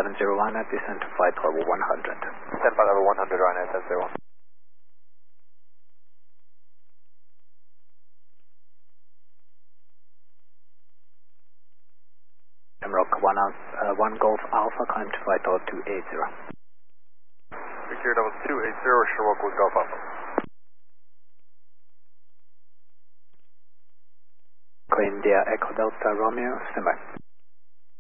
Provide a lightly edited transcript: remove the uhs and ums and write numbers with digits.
701 at descent to flight level 100. Descent flight level 100, Ryanair 701. Rock 1 Golf Alpha, climb to flight level 280. Victory level 280, Sherwood with Golf Alpha. Clean India Echo Delta Romeo, stand by.